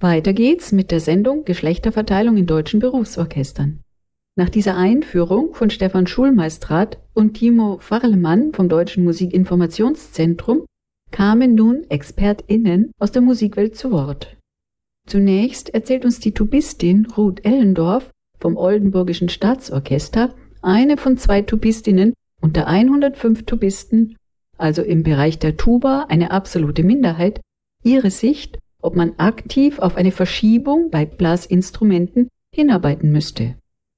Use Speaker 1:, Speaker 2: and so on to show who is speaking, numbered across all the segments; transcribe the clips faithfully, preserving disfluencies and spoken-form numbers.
Speaker 1: Weiter geht's mit der Sendung Geschlechterverteilung in deutschen Berufsorchestern. Nach dieser Einführung von Stefan Schulmeistrat und Timo Farlemann vom Deutschen Musikinformationszentrum kamen nun ExpertInnen aus der Musikwelt zu Wort. Zunächst erzählt uns die Tubistin Ruth Ellendorf vom Oldenburgischen Staatsorchester, eine von zwei Tubistinnen unter hundertfünf Tubisten, also im Bereich der Tuba eine absolute Minderheit, ihre Sicht, ob man aktiv auf eine Verschiebung bei Blasinstrumenten hinarbeiten müsste.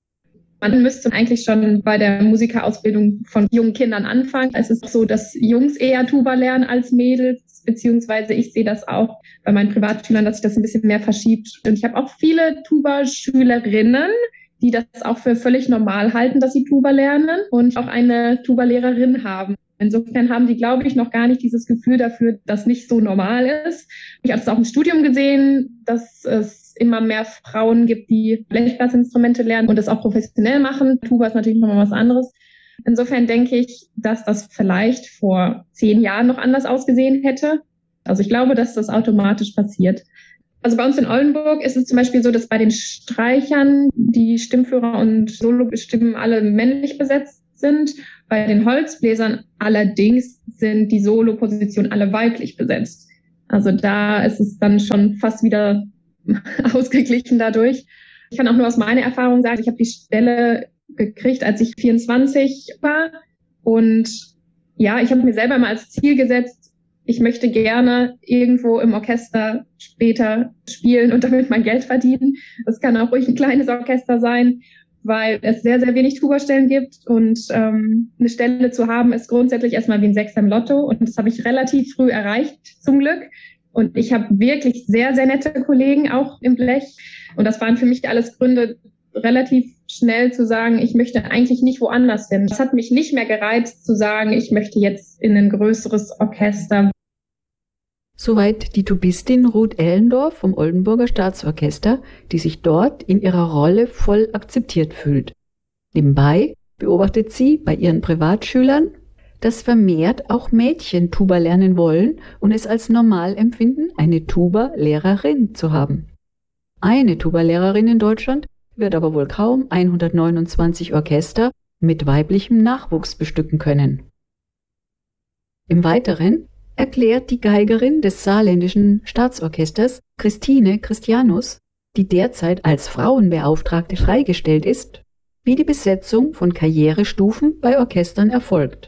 Speaker 2: Man müsste eigentlich schon bei der Musikerausbildung von jungen Kindern anfangen. Es ist so, dass Jungs eher Tuba lernen als Mädels, beziehungsweise ich sehe das auch bei meinen Privatschülern, dass sich das ein bisschen mehr verschiebt. Und ich habe auch viele Tuba-Schülerinnen, die das auch für völlig normal halten, dass sie Tuba lernen und auch eine Tuba-Lehrerin haben. Insofern haben die, glaube ich, noch gar nicht dieses Gefühl dafür, dass nicht so normal ist. Ich habe es auch im Studium gesehen, dass es immer mehr Frauen gibt, die Blechblasinstrumente lernen und das auch professionell machen. Tuba ist natürlich nochmal was anderes. Insofern denke ich, dass das vielleicht vor zehn Jahren noch anders ausgesehen hätte. Also ich glaube, dass das automatisch passiert. Also bei uns in Oldenburg ist es zum Beispiel so, dass bei den Streichern die Stimmführer und Solostimmen alle männlich besetzt sind. Bei den Holzbläsern allerdings sind die Solopositionen alle weiblich besetzt. Also da ist es dann schon fast wieder ausgeglichen dadurch. Ich kann auch nur aus meiner Erfahrung sagen, ich habe die Stelle gekriegt, als ich vierundzwanzig war. Und ja, ich habe mir selber mal als Ziel gesetzt, ich möchte gerne irgendwo im Orchester später spielen und damit mein Geld verdienen. Das kann auch ruhig ein kleines Orchester sein, weil es sehr, sehr wenig Tuba-Stellen gibt. Und ähm, eine Stelle zu haben, ist grundsätzlich erstmal wie ein Sechser im Lotto. Und das habe ich relativ früh erreicht, zum Glück. Und ich habe wirklich sehr, sehr nette Kollegen auch im Blech. Und das waren für mich alles Gründe, relativ schnell zu sagen, ich möchte eigentlich nicht woanders hin. Das hat mich nicht mehr gereizt, zu sagen, ich möchte jetzt in ein größeres Orchester.
Speaker 1: Soweit die Tubistin Ruth Ellendorf vom Oldenburger Staatsorchester, die sich dort in ihrer Rolle voll akzeptiert fühlt. Nebenbei beobachtet sie bei ihren Privatschülern, dass vermehrt auch Mädchen Tuba lernen wollen und es als normal empfinden, eine Tuba-Lehrerin zu haben. Eine Tuba-Lehrerin in Deutschland wird aber wohl kaum hundertneunundzwanzig Orchester mit weiblichem Nachwuchs bestücken können. Im Weiteren erklärt die Geigerin des Saarländischen Staatsorchesters, Christine Christianus, die derzeit als Frauenbeauftragte freigestellt ist, wie die Besetzung von Karrierestufen bei Orchestern erfolgt.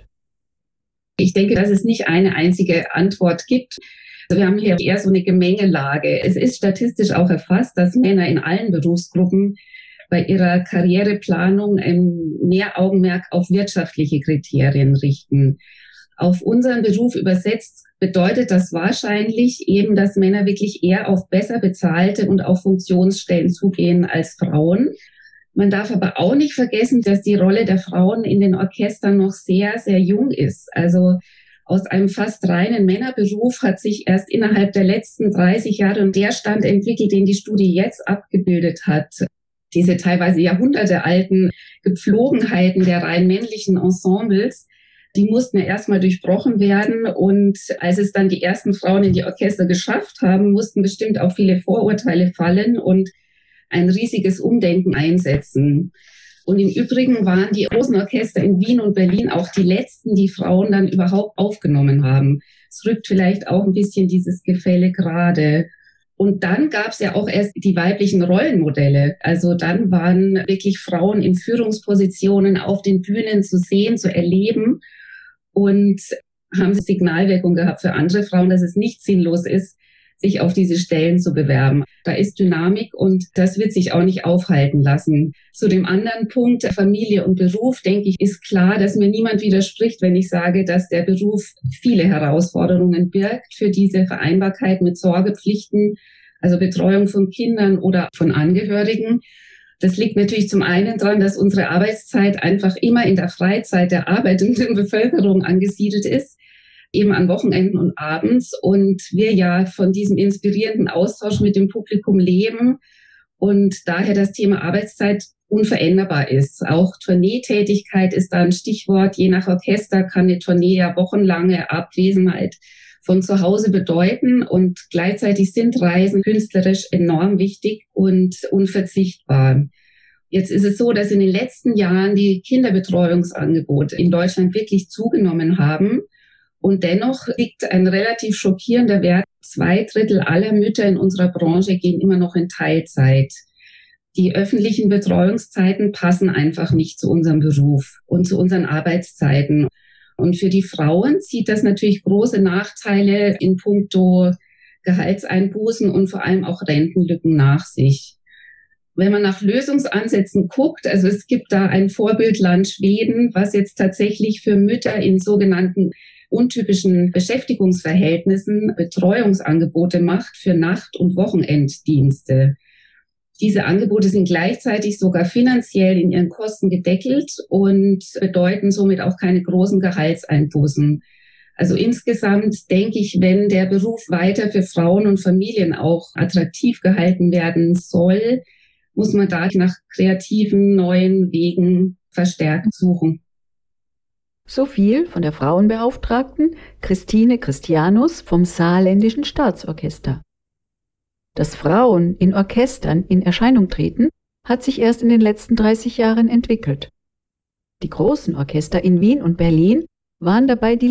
Speaker 3: Ich denke, dass es nicht eine einzige Antwort gibt. Also wir haben hier eher so eine Gemengelage. Es ist statistisch auch erfasst, dass Männer in allen Berufsgruppen bei ihrer Karriereplanung mehr Augenmerk auf wirtschaftliche Kriterien richten. Auf unseren Beruf übersetzt bedeutet das wahrscheinlich eben, dass Männer wirklich eher auf besser bezahlte und auf Funktionsstellen zugehen als Frauen. Man darf aber auch nicht vergessen, dass die Rolle der Frauen in den Orchestern noch sehr, sehr jung ist. Also aus einem fast reinen Männerberuf hat sich erst innerhalb der letzten dreißig Jahre der Stand entwickelt, den die Studie jetzt abgebildet hat. Diese teilweise jahrhundertealten Gepflogenheiten der rein männlichen Ensembles, die mussten ja erstmal durchbrochen werden. Und als es dann die ersten Frauen in die Orchester geschafft haben, mussten bestimmt auch viele Vorurteile fallen und ein riesiges Umdenken einsetzen. Und im Übrigen waren die großen Orchester in Wien und Berlin auch die letzten, die Frauen dann überhaupt aufgenommen haben. Es rückt vielleicht auch ein bisschen dieses Gefälle gerade. Und dann gab es ja auch erst die weiblichen Rollenmodelle. Also dann waren wirklich Frauen in Führungspositionen auf den Bühnen zu sehen, zu erleben und haben Signalwirkung gehabt für andere Frauen, dass es nicht sinnlos ist, sich auf diese Stellen zu bewerben. Da ist Dynamik und das wird sich auch nicht aufhalten lassen. Zu dem anderen Punkt, Familie und Beruf, denke ich, ist klar, dass mir niemand widerspricht, wenn ich sage, dass der Beruf viele Herausforderungen birgt für diese Vereinbarkeit mit Sorgepflichten, also Betreuung von Kindern oder von Angehörigen. Das liegt natürlich zum einen daran, dass unsere Arbeitszeit einfach immer in der Freizeit der arbeitenden Bevölkerung angesiedelt ist, eben an Wochenenden und abends und wir ja von diesem inspirierenden Austausch mit dem Publikum leben und daher das Thema Arbeitszeit unveränderbar ist. Auch Tourneetätigkeit ist da ein Stichwort. Je nach Orchester kann eine Tournee ja wochenlange Abwesenheit von zu Hause bedeuten und gleichzeitig sind Reisen künstlerisch enorm wichtig und unverzichtbar. Jetzt ist es so, dass in den letzten Jahren die Kinderbetreuungsangebote in Deutschland wirklich zugenommen haben und dennoch liegt ein relativ schockierender Wert. Zwei Drittel aller Mütter in unserer Branche gehen immer noch in Teilzeit. Die öffentlichen Betreuungszeiten passen einfach nicht zu unserem Beruf und zu unseren Arbeitszeiten. Und für die Frauen zieht das natürlich große Nachteile in puncto Gehaltseinbußen und vor allem auch Rentenlücken nach sich. Wenn man nach Lösungsansätzen guckt, also es gibt da ein Vorbildland Schweden, was jetzt tatsächlich für Mütter in sogenannten untypischen Beschäftigungsverhältnissen Betreuungsangebote macht für Nacht- und Wochenenddienste. Diese Angebote sind gleichzeitig sogar finanziell in ihren Kosten gedeckelt und bedeuten somit auch keine großen Gehaltseinbußen. Also insgesamt denke ich, wenn der Beruf weiter für Frauen und Familien auch attraktiv gehalten werden soll, muss man da nach kreativen neuen Wegen verstärkt suchen.
Speaker 1: So viel von der Frauenbeauftragten Christine Christianus vom Saarländischen Staatsorchester. Dass Frauen in Orchestern in Erscheinung treten, hat sich erst in den letzten dreißig Jahren entwickelt. Die großen Orchester in Wien und Berlin waren dabei die